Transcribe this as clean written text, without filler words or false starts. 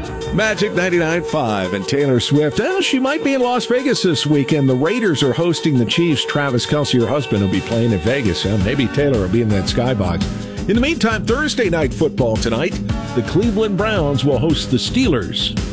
Magic 99.5 and Taylor Swift. Well, she might be in Las Vegas this weekend. The Raiders are hosting the Chiefs. Travis Kelce, her husband, will be playing in Vegas. Maybe Taylor will be in that skybox. In the meantime, Thursday night football tonight, the Cleveland Browns will host the Steelers.